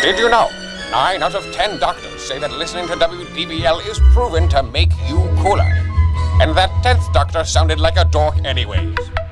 Did you know? 9 out of 10 doctors say that listening to WDBL is proven to make you cooler. And that 10th doctor sounded like a dork anyways.